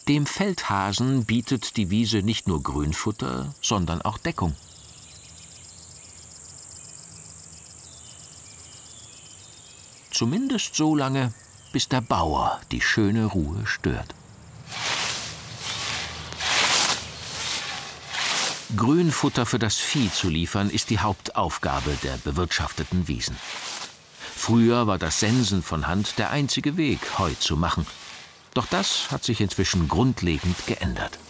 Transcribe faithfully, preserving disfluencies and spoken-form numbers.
Dem Feldhasen bietet die Wiese nicht nur Grünfutter, sondern auch Deckung. Zumindest so lange, bis der Bauer die schöne Ruhe stört. Grünfutter für das Vieh zu liefern, ist die Hauptaufgabe der bewirtschafteten Wiesen. Früher war das Sensen von Hand der einzige Weg, Heu zu machen. Doch das hat sich inzwischen grundlegend geändert.